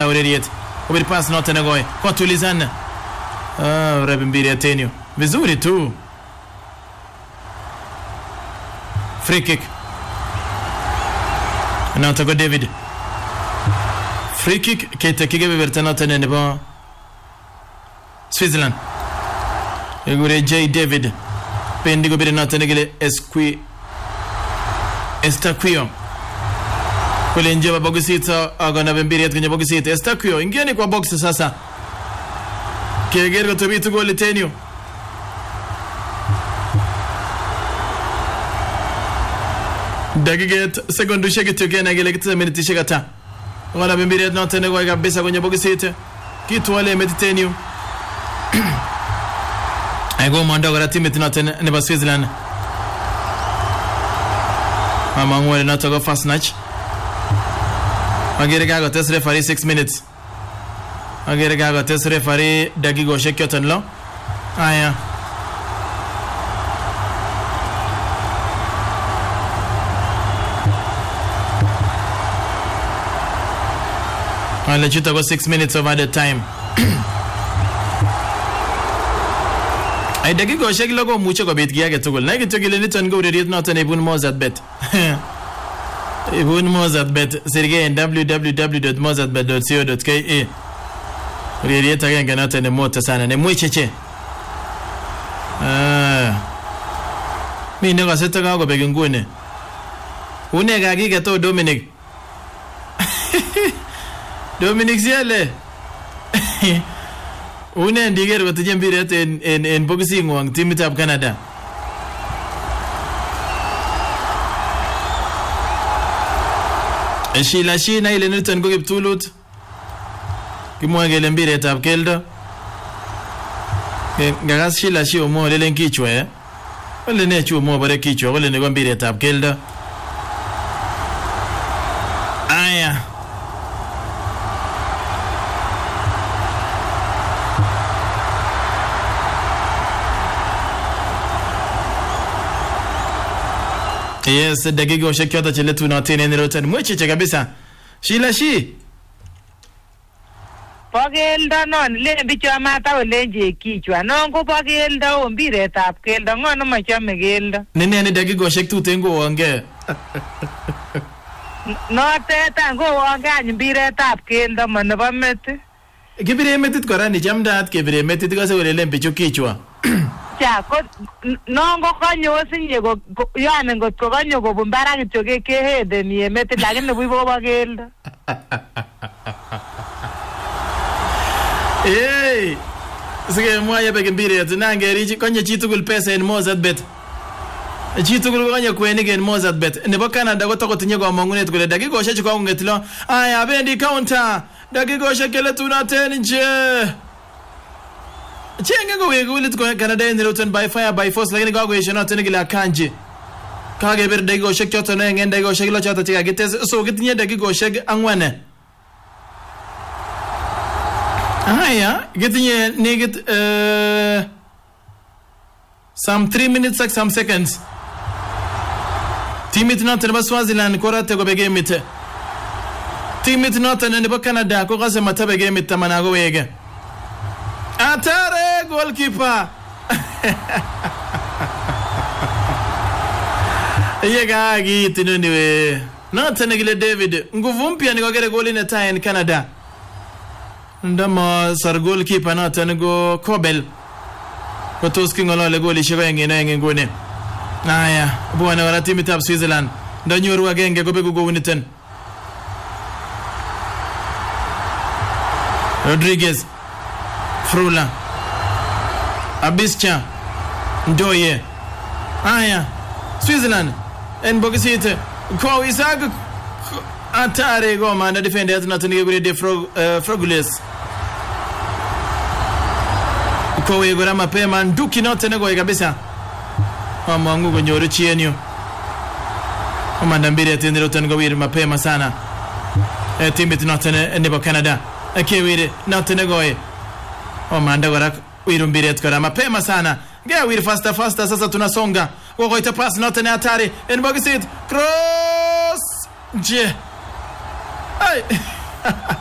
ureriet. Kubiri pass note negoe. Kwa tulizana. Rabi mbili ya Tenio. Vizuri tu. Free kick. Note go David. Free kick kete kige beberta note nebo Switzerland. Egure J David. Pendi kubiri note negile Estaquio. Kule nje wa Bogusita agona bembiri kwenye Bogusita. Estaquio ingieni kwa box sasa. Kegero tobitu goli Tenio. Dagiget sekundu shekiti kena gele kitsa miniti shekata. Wala bembiri note nego kabisa kwenye Bogusita. Kitu wale Mediterranean. Aigo manda gara timu note ne Switzerland. Mama ngore note go fast match. Agere gago test referee 6 minutes. Agere gago test referee dagigo shekyotan lo. Aya. I'll let you go 6 minutes over the time. Ay dagigo sheklo go mucho go bit giya getugul. Na getugile niton go ureriet note ne ibun Mozart bet. Ibun Mozart bet Sergey www.mozartbet.co.ke. Ureriet again note ne mota sana ne mwicheche. Mimi ndo gaseta go begungune. Une gagi geto Dominic. Dominic Ziele. Une ndiger go tujembiret en boxing wang team tab Canada. Shina ile nitan go giptulut. Kimwagele mbire tab kelda. Gagas shi omo lelen kichwa Ole ne chu omo bare kichwa ole ne go mbire tab kelda. Aya. Yes, dagigo shekyota cheletu na tene nirotan mwecheche kabisa. Shi. Pagelda non le bicho mata olenje kichwa. Non ko pagelda o mbire tap kelda ngono machame gelda. Nene dagigo shektu tengo wange. No teta go wanga mbire tap kelda manaba mete. Kibire metit korani jamdat kibire metit ko se olele bicho kichwa. Ja ko nongo kanyo sinye go yana go kanyo go bumbara kityo ke hede ni emete lakini buibo bagelda. Hey, sige moya begembire tunange richi kanyo chitugul pesa en Mozart bet. Chitugul kanyo kweni en Mozart bet. Nebo Canada go toko tinye go mangunet kule dagigo shechi kwa ungetlo. Aya bendi counter. Dagigo shekele tunatenje. Chenga go wegulit ko Canada in roten by fire by force lakini go yeshona tenigila kanje. Kage ber dagigo shekyoto no ngenda go shekilo chata tiga gites so gitinye dagigo shek angwane. Aya, gitinye negit some 3 minutes like some seconds. Timit not in Swaziland korate go bege mite. Timit not in the Canada ko gase mata bege mite manago wege. Atare goalkeeper. Yega gitu niwe. Na tenegile David. Nguvu mpya ni kogere goli na tie in Canada. Ndama sar goalkeeper na tenego Kobel. Kotoski ngolo le goli shiba ngene ngone. Aya, bwana wala timu tab Switzerland. Ndanyuru agenge go bego go winiten. Rodriguez. Frula Abischa Ndoye Aya Switzerland en Bogusita ko Isaac atare go man the defender not to give the Frogules ko yegora mapema nduki not nego kabisa mama ngugo nyoro chienyo omanda mbiri atendero tengo wir mapema sana timbit not ne Canada akewire not nego Omanda gora wirumbire tukara mapema sana. Gea wir faster sasa tunasonga. Wako ita pass not na hatari. En Bogusit cross. Je. Ay.